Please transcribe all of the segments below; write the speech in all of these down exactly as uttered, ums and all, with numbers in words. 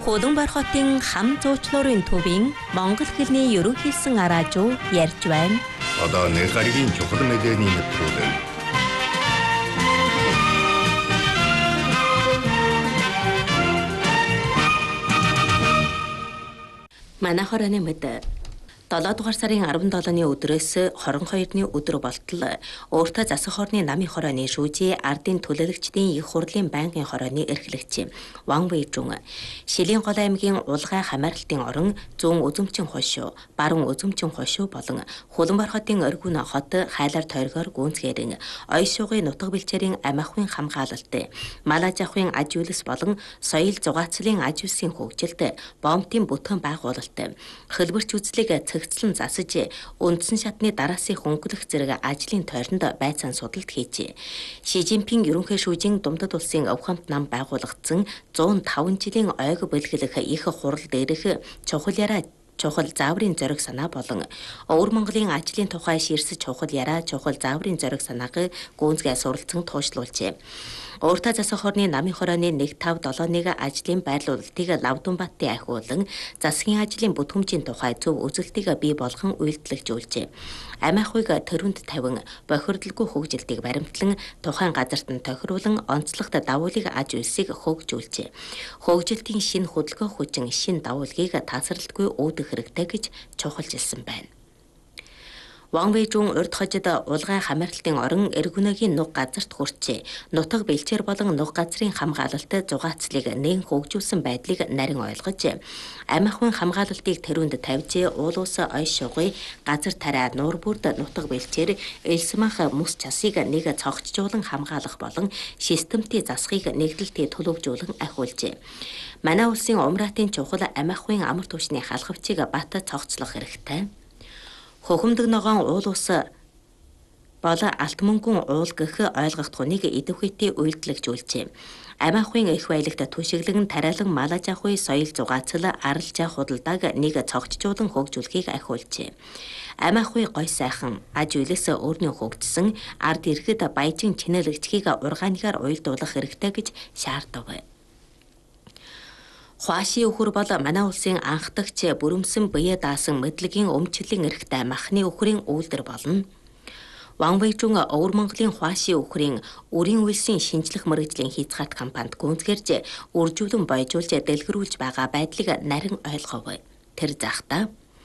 Улаанбаатар хотын хам зуучлалын төвийн монгол хэлний ерөнхийсэн араажуу ярьж байна. Одоо нэг гаригийн чухал мэдээний нэвтрүүлэг. Манай хорооны мэд долоо дугаар сарын арван долооны өдрөөс хорин хоёрны өдөр болтол өөртөө засах хорны намын хорооны шүүжээ ардын төлөөлөгчдийн их хурлын байнгын хорооны эрхлэгч Ван Вэйжун Шилийн гол аймгийн улгай хамааралтын орон зүүн үзэмчин хошуу, баруун үзэмчин хошуу болон Улаанбаатар хотын оргино хот хайлар тойргоор гүнзгээрэн оён шугын нутаг бэлчээрийн амиахын хамгаалалт, малаж авахын аж үйлс болон соёл зугаацлын аж үйлсийн хөгжилд бомтын бүтээн байгуулалт, хөлбөрч үзлэг цэгцлэн засаж үндсэн шатны дараасын хөнгөлөх зэрэг ажлын тойронд байцаан судалт хийж Ши Жинпинг ерөнхий шүүжийн Думдад улсын өвхөмт нам байгуулагдсан зуун таван жилийн ойг бэлгэлэх их хурал дээрх чухал яраа чухал зааврын зориг санаа болон Өвөр Монголын ажлын тухай ширсэж чухал яраа чухал зааврын зориг санааг гүнзгий суралцсан туушлуулжээ. Өөртөө засах хорны намын хорооны нэг тав долоо нэг ажлын байрлуулалтыг Лавдун баттын ахиулан засгийн ажлын бүтээмжийн тухай зөв үзэлтийг бий болгон үйлдэлжүүлжээ. Амиахыг төрөнд тавин бохирдолгүй хөгжилтийг баримтлан тухайн газарт нь тохируулан онцлогт давуулыг аж үйлсийг хөгжүүлжээ. Хөгжилтийн шинэ хөдөлгөөн хүчин шинэ давуулгийг тасралтгүй үүдэх хэрэгтэй гэж чухалчилсан байна. Ван Вэйжун урд хожид улгай хамаарлалтын орон эргөнөгийн нуг газарт хүрчээ. Нутаг бэлчээр болон нуг газрын хамгаалалт зугаацлыг нээн хөгжүүлсэн байдлыг нарийн ойлгож, амиахын хамгаалалтыг тэрүүнд тавьж, уул ус оён шугыг газар тариа нуур бүрд нутаг бэлчээр элсмах мөс часыг нэг цогцжуулан хамгаалах болон системтийн засхийг нэгдэлтээ төлөвжүүлэн ахиулжээ. Манай улсын умраатын чухал амиахын амар түвшний халахвчийг бат цогцлох хэрэгтэй. Хөхөмдөг ногоон уул ус бол алт мөнгөн уул гэх ойлгогдохыг идэвхтэй үйлдэлжүүлжээ. Амиахын их баялагт түшиглэн тариалан малаж авахын соёл зугаацал аралжаа худалдааг нэг цогцжуулан хөгжүүлэхийг ахиулжээ. Амиахын гой сайхан аж үйлс өөрнөө хөгжсөн ард иргэд баяжин чинэлэгчгийг ургааныгаар уйлдуулах хэрэгтэй гэж шаардав. Хуаши өхөр бол манай улсын анхдагч бүрэмсэн бие даасан мэдлэгийн өмчлөлийн эрхтэй махны өхрийн үйлдвэр болно. Ван Вэйжун Өвөр Монголын Хуаши өхрийн үрийн үйлсийн шинжлэх мэргэжлийн хязгаарт компанид гүнзгэрж үржүүлэн бойжуулж дэлгэрүүлж байгаа байдлыг нарийн ойлгов. Тэр захта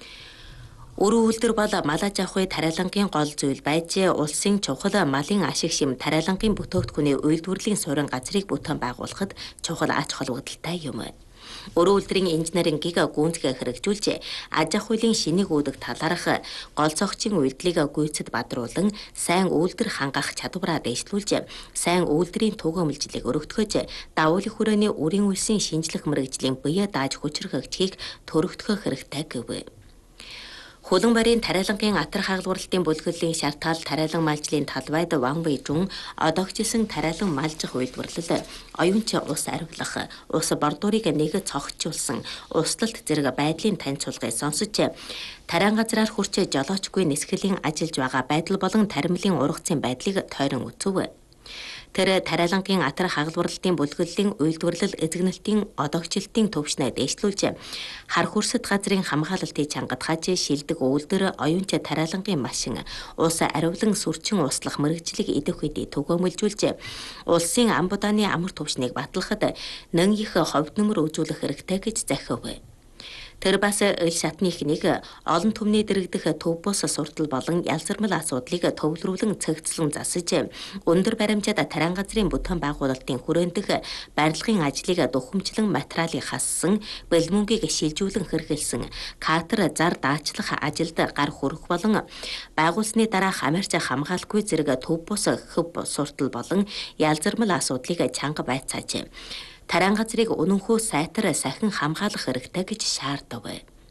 Өрөө үйлдвэр бол малаж авахын тариалангийн гол зүйл байж улсын чухал малын ашиг шим тариалангийн бүтээгдэхүүний үйлдвэрлэлийн суурин газрыг бүтээн байгуулахад чухал ач холбогдолтой юм. Өрөө үйлдвэрийн инженерингийг гүнзгий хэрэгжүүлж аж ахуй хуулийн шинийг үүдэг талаарх гол зохицын үйлдэлийг гүйцэд бадруулан сайн үйлдвэр хангах чадвараа дэвшлүүлж сайн үйлдвэрийн түгээмэлжлийг өргөтгөж давуулын хүрээний үрийн үйлсийн шинжлэх мэргэжлийн бие дааж хүчрхэгжихийг төрөгдөх хэрэгтэй гэв. Улаанбаатарын тариалангийн атар хагалбарлалтын бүлэглэлийн шартгаал тариалан малжлын талбайд Ван Вэйжун одоогчсон тариалан малжих үйлдвэрлэл, оюунч ус ариулах, ус бордуурыг нэг цогцжуулсан, услалт зэрэг байдлын танилцуулгыг сонсож, тариан газраар хүрч жолоочгүй нисгэлийн ажиллаж байгаа байдал болон таримлын ургацын байдлыг тойрон үзв. Тэр тариалангийн атар хагалбарлалтын бүлэглэлийн үйлдвэрлэл эзэгнэлтийн одоогчлалтын төвшнөө дэвшлүүлж хар хүрсэт газрын хамгаалалтыг чангатгаж шилдэг үйлдвэр оюунч тариалангийн машин ус ариулан сүрчин услах мэргэжлийг идэвхтэй түгээмэлжүүлж улсын амбудааны амар түвшнийг батлахад нэн их ховд нөмөр үзүүлэх хэрэгтэй гэж захив. Тэр бас ил шатны ихнийг олон түмний дэрэгдэх төв бус суртал болон ялзармал асуудлыг төвлөрүүлэн цэгцлэн засаж өндөр баримжаад тариан газрын бүтээн байгуулалтын хүрээнтэх барилгын ажлыг духамжлан материалыг хассан, бэлмөнгийг шилжүүлэн хэрэгэлсэн, катер зар даачлах ажилд гар хүрэх болон байгуулсны дараа хамаарч хамгаалахгүй зэрэг төв бус хөв суртал болон ялзармал асуудлыг чанга байцааж тариан газрыг үнэнхүү сайтар сахин хамгаалах хэрэгтэй гэж шаардав.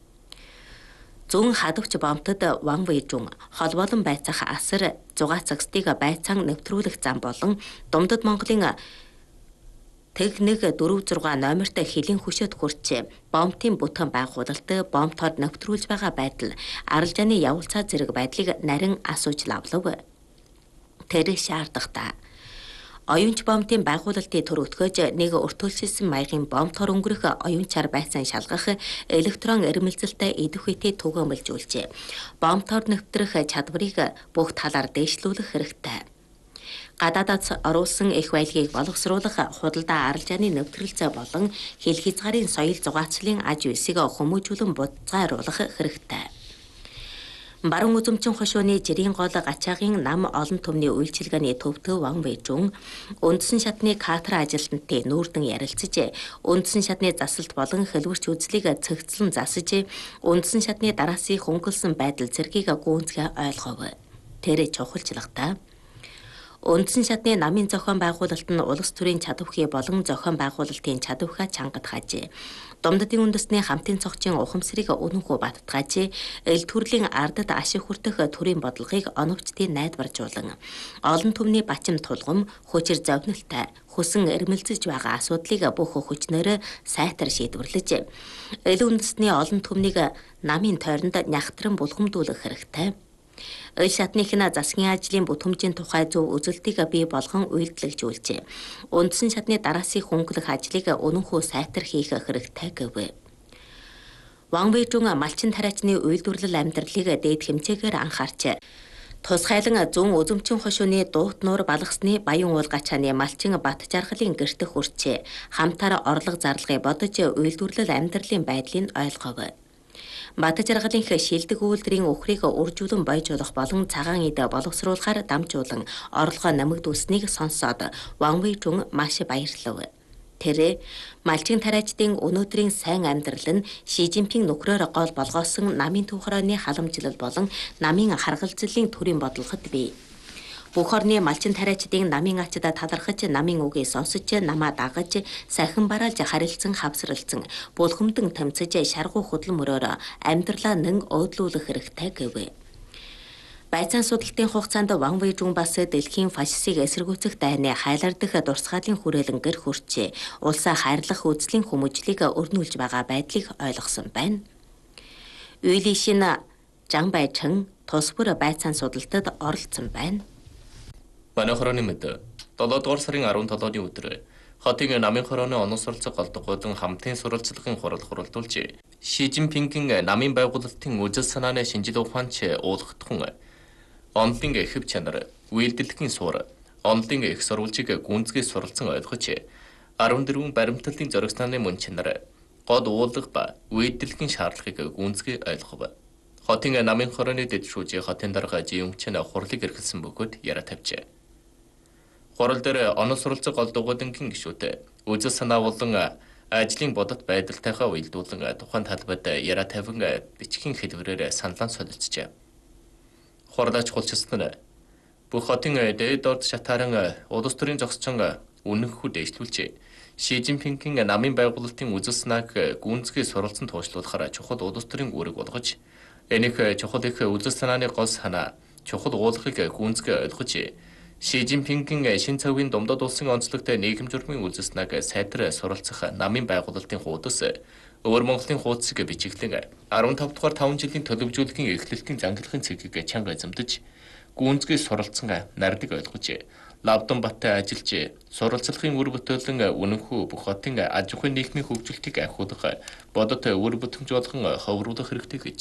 Зүүн хадвч бомтод Ван Вэйжун холбоолон байцаах асар зугаацагсдыг байцаан нэвтрүүлэх зам болон Думдад Монголын тэг нэг дөрөв зургаан номерт хэлийн хөшөөд хүрч бомтын бүтээн байгуулалт бомтоор нэвтрүүлж байгаа байдал аралжааны явуулцаа зэрэг байдлыг нарийн асууж лавлав. Тэр шаардах та Оюунч бомтын байгуулалтын төрөвдгөөж нэг өртөөлшилсэн маягийн бомтоор өнгөрөх оюунчаар байцаан шалгах электрон эрмэлзэлтэй идэх үетэй түгээмэлжүүлжээ. Бомтоор нэвтрэх чадварыг бүх талаар дээшлүүлэх хэрэгтэй. Гадаадаас оруулсан их баялагийг боловсруулах худалдаа арилжааны нэвтрэлцээ болон хил хязгаарын соёл зугаацлын аж үйлсийг хүмүүжүүлэн буцааруулах хэрэгтэй. Баруун үзэмчин хошууны жирийн гол гачаагийн нам олон түмний үйлчилгээний төвтөө Ван Вэйжун үндсэн шатны катер ажилтнуудын нүүрдэн ярилцаж, үндсэн шатны засалт болон хэлбэрч үзлийг цэгцлэн засаж, үндсэн шатны дараасын хөнгөлсөн байдал зэргийг гүнзгий ойлгов. Тэр чухалчлагтай. Үндсэн шатны намын зохион байгуулалт нь улс төрийн чадвархий болон зохион байгуулалтын чадвархаа чангадгаажээ. Домдодын үндэсний хамтын цогцын ухамсарыг үнэнхүү баттгаажээ. Эл төрлийн ардад ашиг хүртэх төрийн бодлогыг оновчдын найдваржуулан олон түмний бачим тулгам хүчир зовнилтай хүсэн эрмэлзэж байгаа асуудлыг бүх хүчнээр сайтар шийдвэрлэж эл үндэсний олон түмнийг намын тойронд нягтран булгамдуулах хэрэгтэй. Эл шатныхна засгийн ажлын бүтээмжийн тухай зөв үзэлтийг бий болгон үйлдэлжүүлжээ. Үндсэн шатны дараасын хөнгөлөх ажлыг үнэнхүү сайтар хийх хэрэгтэй гэв. Ван Вэйжун малчин тариачны үйлдвэрлэл амьдралыг дээд хэмжээгээр анхаарч, тусгайлан зүүн үзэмчин хошууны дуут нуур балгасны баян уул гачааны малчин бат жаргалын гэрт хүрчээ. Хамтаар орлого зарлагыг бодож үйлдвэрлэл амьдралын байдлыг ойлгов. Бат жаргалынх шилдэг үйлдвэрийн үхрийг үржүүлэн бойжуулах болон цагаан идэ боловсруулахаар дамжуулан орлогоо нэмэгдүүлсэнийг сонсоод Ван Вэйжун маш баярлав. Тэр малчин тариачдын өнөөдрийн сайн амьдрал нь Ши Жинпинг нөхрөөр гол болгоосон намын төв хорооны халамжлал болон намын харгалзлын төрийн бодлогод бий. Бүх орны малчин тариачдын намын ачид талархаж, намын үгийг сонсож, намаа дагаж, сайхан бараалж харилцан хавсралцсан, булгамдан тэмцэж, шаргуу хөдөл мөрөөр амьдралаа нэн өөдлүүлэх хэрэгтэй гэв. Байцаан судалтын хугацаанд Ван Вэйжун бас дэлхийн фашистыг эсэргүүцэх дайны хайлардах дурсгалын хүрээлэн гэр хүрчээ. Улсаа хайрлах үзлийн хүмүүжлийг өрнүүлж байгаа байдлыг ойлгосон байна. Үйлишин Жан Байчэн тус бүр байцаан судалтад оролцсон байна. Манай хорооны мэд долоод дугаар сарын арван долооны өдөр хотын намын хорооны оносролцог голдгоодан хамтын сурвалжлагын хурал хуралдуулж Ши Жинпингийн намын байгуулалтын үжил санааны шинжил ухаанч уулгахдхан онлын хэв чанар, үйлдэлхийн суур, онлын их сурвалжийг гүнзгий суралцсан ойлгож арван дөрвөн баримтлалын зөрөх санааны мөн чанар, гол уулга ба үйлдэлхийн шаардлагыг гүнзгий ойлгов. Хотын намын хорооны дэд шүүжийн хотын дарга жиюмчин хурлыг эрхэлсэн бөгөөд яриа тавьжээ. Хурал дээр онол суралцах голдгоодангийн гишүүд үжил санаа болон ажлын бодит байдалтайгаа уялдуулан тухайн талбайд яриа тавин бичгийн хэлбэрээр саналаа солилцжээ. Хурлаач хулчсан нь бүх хотын дээд орд шатааран улс төрийн зогсчон үнэнхүү дэвшлүүлж Ши Жинпингийн намын байгуулалтын үжил санааг гүнзгий суралцсан туушлуулахаар чухал улс төрийн үүрэг болгож энийх чухал их үжил санааны гол санаа чухал уулгыг гүнзгий ойлгож Ши Жинпингийн шин цагийн домдод улсын онцлогт нийгэм журмын үжил санааг сайтар суралцах намын байгуулалтын хуудас Өөр Монголын хуудсыг бичиглэн арван тав дугаар таван жилийн төлөвлөжүүлэхийн эхлэлтийн зангилахын цэгийг чанга эзэмдэж гүнзгий суралцсан нардаг ойлгож Лавдан баттай ажиллаж суралцлагын үр бүтээлэн үнэнхүү бүх хотын аж ахуйн нийгмийн хөгжөлтийг ахиулах бодот үр бүтэмж болгон ховруулах хэрэгтэй гэж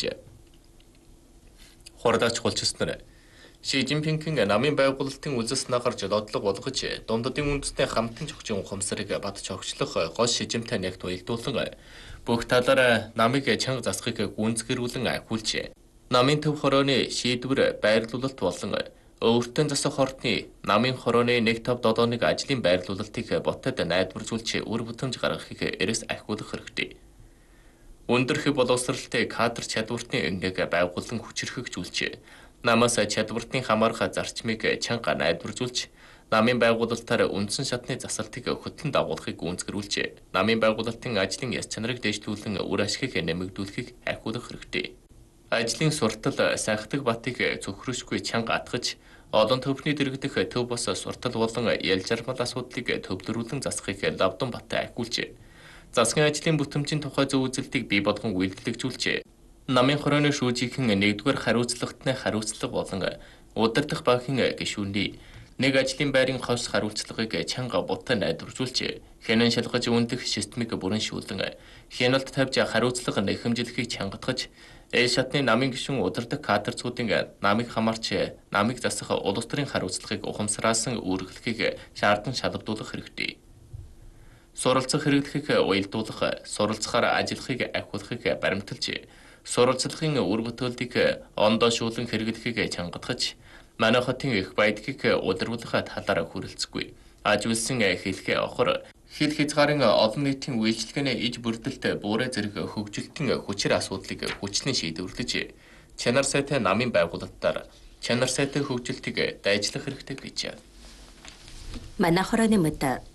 хурлаач хулчсан нь Ши Жинпингийн намын байгуулалтын үжил санаа гарч бодлого болгож дундадын үндэсний хамтын зохицын ухамсарыг бат цогцлох гол шижимтэй нэгт уялдуулан бүх талаараа намыг чанга засахыг гүнзгийрүүлэн ахиулж намын төв хорооны шийдвэр байрлуулалт болон өөртөө засах хортны намын хорооны нэг тав долооныг ажлын байрлуулалтыг ботод найдваржуулж үр бүтэмж гаргахыг эрэс ахиулах хэрэгтэй. Өндөр хэв боловсралтай кадр чадвартны энгэг байгуулан хүчирхэгжүүлж намаас чадвартны хамаарх зарчмыг чанга найдваржуулж намын байгуулалтаар үндсэн шатны засалтыг хөтлөн дагуулахыг гүйцэтгүүлж намын байгуулалтын ажлын яс чанарыг дэвшлүүлэн үр ашгийг нэмэгдүүлэхийг ахиулах хэрэгтэй. Ажлын суртал сайхдаг батыг зөвхөрөшгүй чанга атгаж олон төвхний дэргэдэх төв бос суртал болон ялж армал асуудлыг төвлөрүүлэн засахыг Лавдан баттай ахиулж засгийн ажлын бүтэмжийн тухай зөв үзэлтийг бий болгон үйлдэлжүүлж намын хорооны шүүжийнхэн нэгдүгээр хариуцлагатны хариуцлага болон удирдах банкын гишүүний Нэг ажлын байрын хос хариуцлагыг чанга бутаа найдваржуулж, хянан шалгаж үндэх системийг бүрэн шүүлэн, хяналт тавьж хариуцлага нэхэмжлэхийг чангатгаж, Э шатны намын гишүүн удирдах кадрцуудын намыг хамаарч намыг засах улс төрийн хариуцлагыг ухамсараасан үүргэлэхийг шаардсан шалгадуулах хэрэгтэй. Суралцах хэрэглэхийг уялдуулах, суралцахаар ажиллахыг ахиулахыг баримталж, суралцлагын үр бүтээлийг ондоошуулан хэрэглэхийг чангатгаж, манай хотын их баядгийг удирдуулах талаар хүрэлцэхгүй. Ажуулсан хэлхээ охор хил хязгаарын олон нийтийн үйлчлэгээний иж бүрдэлт буурай зэрэг хөгжилтийн хүчээр асуудлыг хүчлэн шийдвэрлэж, чанар сайтай намын байгууллагатаар чанар сайтай хөгжилтийг дайжлах хэрэгтэй гэж. Манай хорооны мэд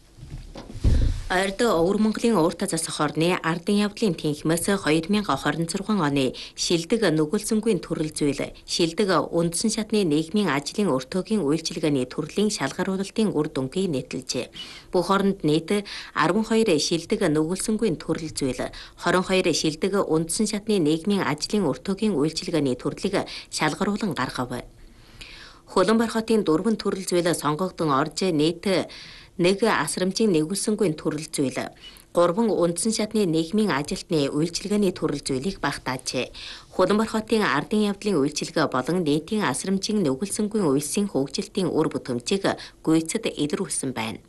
Ойрд Өвөр Монголын ууртаа засах орны ардын явдлын тэнхимээс хоёр мянган хорин зургаан оны шилдэг нүгэлсэнгүй төрөл зүйл, шилдэг үндсэн шатны нийгмийн ажлын өртөөгийн үйлчилгээний төрлийн шалгаруулалтын үр дүнгийг нийтэлжээ. Бүх оронд нийт арван хоёр шилдэг нүгэлсэнгүй төрөл зүйл, хорин хоёр шилдэг үндсэн шатны нийгмийн ажлын өртөөгийн үйлчилгээний төрлийг шалгаруулан гаргав. Хөлбөмбөр хотын дөрвөн төрөл зүйл сонгогдсон орж нийт нэг асрамжийн нэгүүлсэнгүй төрөл зүйл, гурван үндсэн шатны нийгмийн ажилтны үйлчилгээний төрөл зүйлийг багтаажээ. Хөлбөмбөр хотын ардын явдлын үйлчилгээ болон нийтийн асрамжийн нэгүүлсэнгүй үйлсийн хөгжилтийн үр бүтэмжийг гүйцэд илрүүлсэн байна.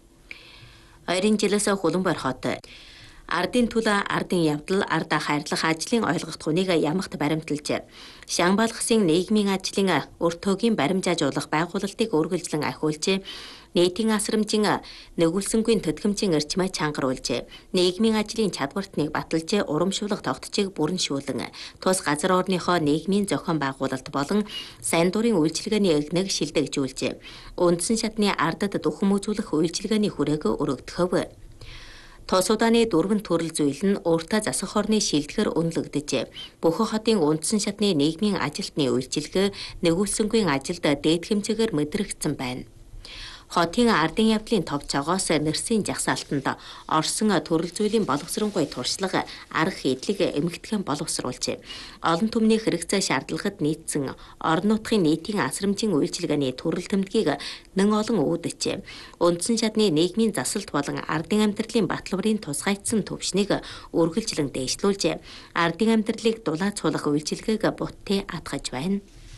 Ойрын жилээс Хөлбөмбөр хот ардын түл ардын явдал ардаа хайрлах ажлын ойлгох хүнийг ямагт баримталж, Шанбалгасын нийгмийн ажлын өртөөгийн баримжаажуулах байгуулалтыг үргэлжлэн ахиулж, нийтийн асрамжийн нэгүүлсэнгүй тэтгэмжийн эрчмээ чангаруулж, нийгмийн ажлын чадвартныг баталж, урамшуулах тогтцыг бүрэн шүүлэн, тус газар орныхоо нийгмийн зохион байгуулалт болон сайн дурын үйлчилгээний эгнэг шилдэгжүүлж, үндсэн шатны ардад дөхөм үзүүлэх үйлчилгээний хүрээг өргөдөхөв. Тус удааны дөрвөн төрөл зүйл нь ууртаа засах орны шилдэгээр үнэлэгдэж, Бөхөн хотын үндсэн шатны нийгмийн ажилтны үйлчилгээ нэгүүлсэнгүй ажилд дээд хэмжээгээр мэдрэгдсэн байна. Хотын ардын явдлын тов цогоос нэрсийн жагсаалтанд орсон төрөл зүйлийн боловсронгуй туршлага арга хийдлийг эмэгтгэн боловсруулж, олон түмний хэрэгцээ шаардлагад нийцсэн орон нутгийн нийтийн асрамжийн үйлчилгээний төрөл тэмдгийг нэн олон үүдэж, үндсэн шатны нийгмийн засалт болон ардын амьдралын баталбарын тусгайцсан төвшнийг үргэлжлэн дээшлүүлж, ардын амьдралыг дулаацуулах үйлчилгээг буттай атгаж байна.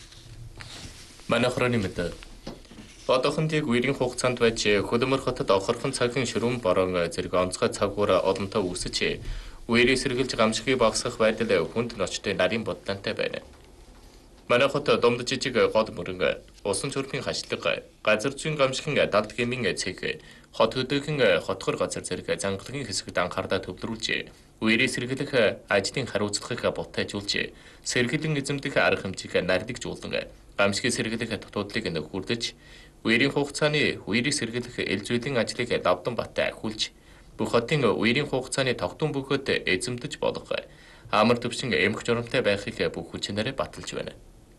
Манай хорооны мэд одоохондыг үерийн хугацаанд байж Хөлбөмбөр хотод охорхон цагийн ширүүн борон зэрэг онцгой цагуур олонтоо үүсэж, үерийг сэргэлж гамшигыг багасгах байдал хүнд ночтой нарийн бодлонтой байна. Манай хот домд жижиг гол мөрөн, усан чурмын хашлаг, газар зүйн гамшигын далд гэмийн цэг, хот хөдөөгийн хотгор газар зэрэг зангалагын хэсэгт анхаардаа төвлөрүүлж, үерийг сэргэлэх ажлын хариуцлагыг бутайжуулж, сэргэлэн эзэмдэх арга хэмжээг нардагжуулан, гамшигыг сэргэлэх тутуудлыг нөхөрдөж, үерийн хугацааны үерийг сэргэлэх эл зүйлийн ажлыг давдан баттай ахиулж, бүх хотын үерийн хугацааны тогтун бөгөөд эзэмдэж болох амар төвшин эмх журамтай байхыг бүх хүчнээрээ баталж байна.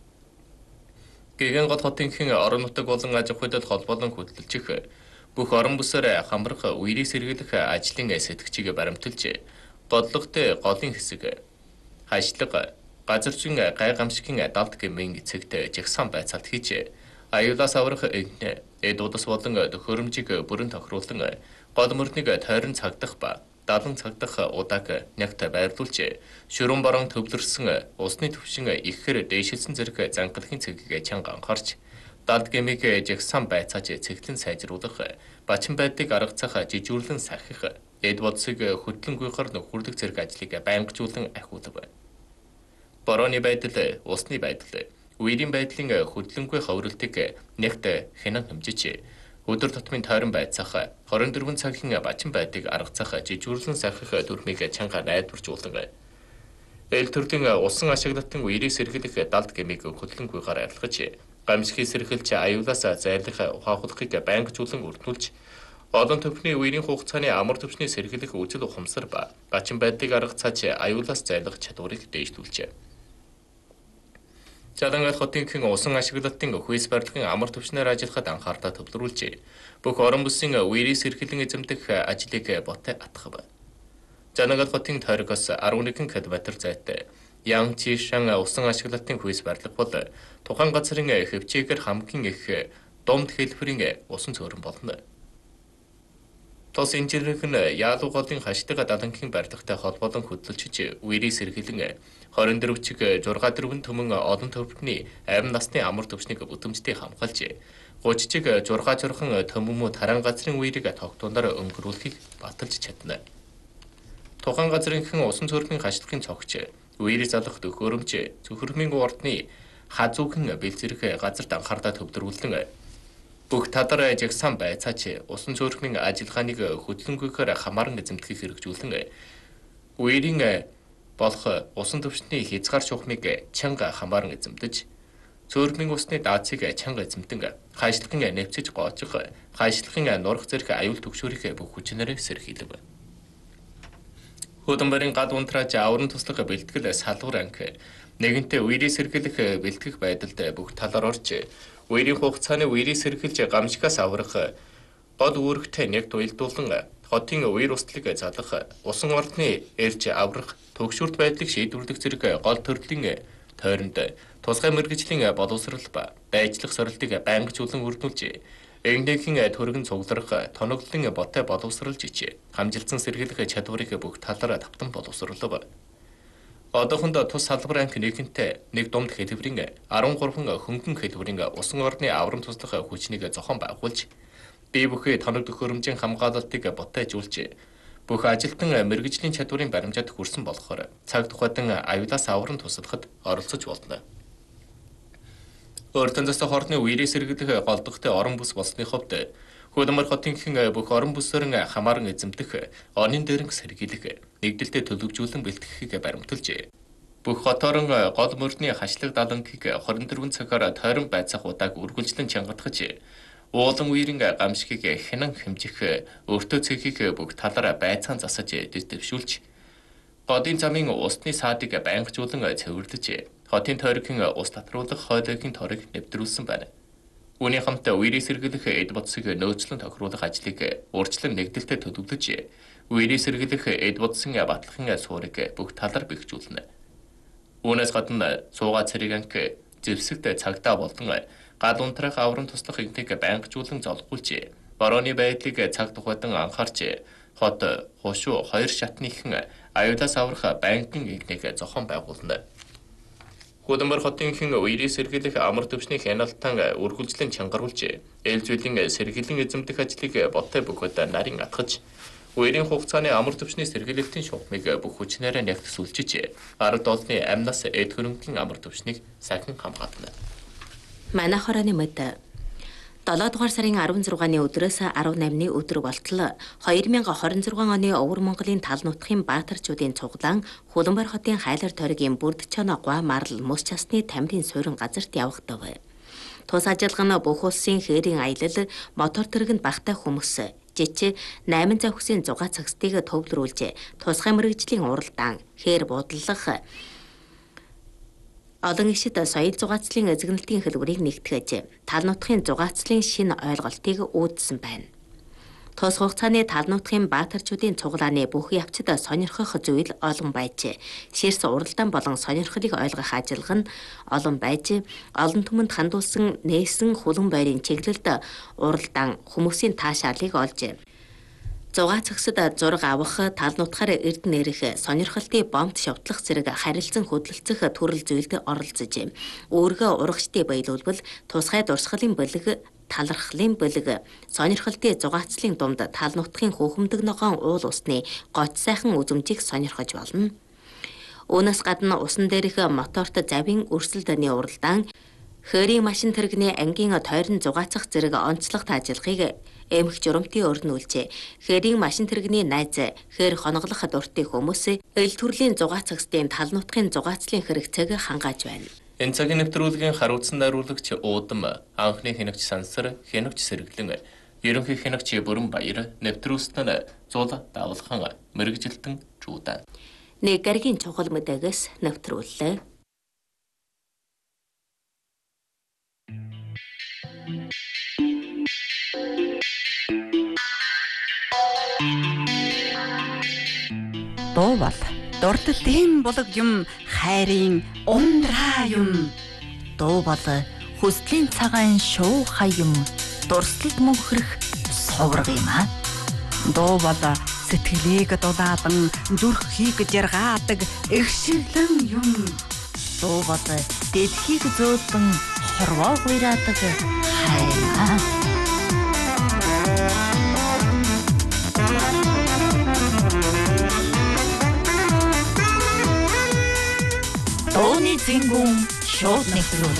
Гэгэн гол хотынхын орон нутаг болон аж ахуйд холбоолон хөдөлчих бүх орон бүсээр хамрах үерийг сэргэлэх ажлын сэтгчийг баримталж, голлогтой голын хэсэг, хашлаг, газар зүйн гай гамшигын далд гэмийн эцэгт жагсаан байцаалт хийж, аюулаас аврах эгнэ, эд удас болон төхөөрөмжийг бүрэн тохируулан, гол мөрднийг тойрон цагдах ба далан цагдах удааг нягт байрлуулж, шүрэн борон төвлөрсөн усны төвшин ихээр дээшилсэн зэрэг зангалагын цэгийг чанга анхаарч, далд гэмийг жагсаан байцааж цэглэн сайжруулах, бачин байдлыг аргацах жижүүрлэн сахих, эд бодсыг хөтлөнгүйгээр нөхөрлөх зэрэг ажлыг байнгажуулан ахиулав. Борооны байдал, усны байдал, үерийн байдлын хөдлөнгүй ховролтыг нягт хянан хэмжиж, өдөр тутмын тойрон байцаах, хорин дөрвөн цагийн бачин байдлыг аргацах жижүүрлэн сахих дүрмийг чанга найдваржуулан, эл төрлийн усан ашиглалтын үерийг сэргэлэх далд гэмийг хөдлөнгүйгээр арилгаж, гамшигыг сэргэлж аюулаас зайлах ухаахлахыг байнгажуулан өртнүүлж, олон төвхний үерийн хугацааны амар төвчний сэргэлэх үзэл ухамсар ба бачин байдлыг аргацааж аюулаас зайлах чадварыг дээшлүүлжээ. Жалангал хотынхын усан ашиглалтын хүйс барилгын амар төвчнөр ажиллахад анхаардаа төвлөрүүлж, бүх орон бүсийн үерийг сэргэлэн эзэмдэх ажлыг бутаа атгав. Жалангал хотын тойрогоос арван нэгэн километр зайтай Ян Чишан усан ашиглалтын хүйс барилга бол тухайн газрын хэвчээгээр хамгийн их домд хэлбэрийн усан цөөрөн болно. Тос инженерийнх нь яалуу голын хаштайга далангийн барилгатай холбоолон хөдөлж үерийг сэргийлэн хорин дөрөв чиг зураг дөрвөн төмөн олон төвчний амь насны амар төвчнийг бүтэмжтэй хамгаалж гуч чиг зураг зурхан төмөмө таран газрын үерийг тогтооноор өнгөрүүлэхийг баталж чадна. Тухайн газрынхан усан цөөрийн хаштлагын цогч үерийг залгах төхөөрөмж зөвхөрмийн ордны хазуухан бэлзэрх газарт анхаардаа төвлөрүүлэн бүх тадар жагсан байцаач усан цөөрхмийн ажиллагааныг хөдөлгөөнөөр хамааран эзэмдхийг хэрэгжүүлэн үерийн болох усан төвчний хязгаар шухмыг чанга хамааран эзэмдэж цөөрхмийн усны даацыг чанга эзэмдэн хаашлагын нэвцэж гоожих хаашлагын нурах зэрэг аюул төгшөөрийг бүх хүчнээр сэргийлв. Хөдөлмөрийн гад унтрааж аврын туслах бэлтгэл салвар анги нэгэнтээ үерийг сэргийлэх бэлтгэх байдалд бүх талаар орж үерийн хугацааны үерийг сэргийлж гамшигаас аврах гол үүрэгтэй нэг туйлдуулан хотын үер устлагыг залгах усан ордны эрж аврах төгшүрт байдлыг шийдвэрлэх зэрэг гол төрлийн тойронд тусгай мэргэжлийн боловсрал ба байжлах сорилтыг байнгажуулан үрдүүлж эгнээхийн төргөн цугларах тоноглолын ботой боловсралж ич хамжилсан сэргийлэх чадварыг бүх талаараа давтан боловсруулав. Одоохондоо тус салбар анги нэгэнтээ нэг домд хэлбэрийн арван гурван хөнгөн хэлбэрийн усан орны аврам туслах хүчнийг зохион байгуулж бие бүхий тоног төхөөрөмжийн хамгаалалтыг ботайжуулж бүх ажилтан мэргэжлийн чадварын баримжаат хүрсэн болохоор цаг тухайдан аюулаас аврам туслахад оролцож болно. Өөртөө зөс хорны үерийг сэргийлэх голдогтой орон бүс болсны хувьд Хөдөлмөр хотынхын бүх орон бүсээр хамааран эзэмдэх оны дээрэн сэргийлэх нэгдэлтэд төлөвжүүлэн бэлтгэхийг баримталж бүх хотоорон гол мөрдний хашлаг далангийг хорин дөрвөн цагаар тойрон байцаах удааг үргэлжлэн чангатгаж уулан үерийн гамшигыг хянан хэмжих өөртөө цэхийг бүх талаараа байцаан засаж дэвшүүлж годын замын усны саадыг байнгажуулан цэвэрлэж хотын тойргийн ус татруулах хойлойгийн торыг нэвтрүүлсэн байна. Үүний хамтаа үерийг сэргийлэх эд бодсыг нөөцлөн тохируулах ажлыг урьдчилан нэгдэлтэд төлөвлөж, үерийг сэргийлэх эд бодсын батлахын суурийг бүх талаар бэхжүүлнэ. Үүнээс гадна суугаа цэрэг анги зэвсэгт цагдаа болон гал унтрах аврам туслах игнийг байнгажуулан золгуулж, борооны байдлыг цаг тухайдан анхаарч, хот хошуу хоёр шатныхан аюулаас аврах байнгын игнийг зохион байгуулна. Хөдөлмөр хотынхын үерийг сэргийлэх амар төвчний хяналтан үргэлжлэн чангаруулж, ээлж үеийн сэргийлэн эзэмдэх ажлыг ботой бөгөөд нарийн атгаж, үерийн хугацааны амар төвчний сэргийлэлтийн шугамыг бүх хүчнээр нэгтсүүлж, ард олны амнаас эд хөрөнгөний амар төвчнийг сахин хамгаална. Манай хорооны мэд долоо дугаар сарын арван зургааны өдрөөс арван намны өдөр болтол хоёр мянган хорин зургаан оны Өвөр Монголын тал нутгийн баатарчуудын цуглаан Хуланбар хотын хайлар тойргийн Бүрдчана гуа марл мус часны тамирын суурин газарт явагдав. Тус ажиллагаа нь бүх улсын хээрийн аялал, мотор тэргэнд багтай хүмүүс жич найман завхсын зугаа цагстыг төвлөрүүлж, тусгай мэргэжлийн уралдаан, хээр буудлах олон ишид соёл зугаацлын эзэгнэлтийн хэлбэрийг нэгтгэж, тал нутгийн зугаацлын шинэ ойлголтыг үүдсэн байна. Тус хугацааны тал нутгийн баатарчуудын цуглааны бүх явцад сонирхох зүйл олон байж, ширс уралдаан болон сонирхлыг ойлгох ажиллагаа нь олон байж, олон түмэнд хандуулсан нээсэн хулан байрын чиглэлд уралдаан хүмүүсийн таашаалыг олж, зугаа цагсад зураг авах, тал нутгаар эрдэнэ ирэх, сонирхолтой бомт шавтлах зэрэг харилцан хөдөлцөх төрөл зүйлд оролцож, өөргөө урагштай баялуулбал тусгай дурсгалын бэлэг, талархлын бэлэг, сонирхолтой зугаацлын дунд тал нутгийн хөөхмдөг ногоон уул усны гоц сайхан үзэмжийг сонирхож болно. Үүнээс гадна усан дээрх моторт завийн өрсөлдөөний уралдаан, хээрийн машин тэрэгний ангийн тойрон зугаацах зэрэг онцлогт ажиллахыг эмх журамтын өрнүүлж, хээрийн машин тэрэгний найз хээр хоноглох дуртай хүмүүс эл төрлийн зугаацагчдын тал нутгийн зугаацлын хэрэгцээг хангааж байна. Энэ цагийн нэвтрүүлгийн харуулсан найруулагч Уудам, анхны хянагч Сансар, хянагч Сэргэлэн, ерөнхий хянагч Бүрэн Баяр, нэвтрүүлсэн нь Зул Давлхан, мэргэжилтэн Жуудан. Нэг гаригийн чухал мэдээгээс нэвтрүүллээ. Дуу бол дурддын булаг юм, хайрын ундраа юм. Дуу бол хүслийн цагаан шуу хаям дурслаг мөнхрөх сувраг юм аа. Дуу бол сэтгэлийг дулаадан зүрхийг жаргаадаг эгшиглэн юм. Дуу бол дэлхийг зөөлөн хорвоо гуйраадаг хаймаа. Дууны зингүүн шууд нэвтрүүл.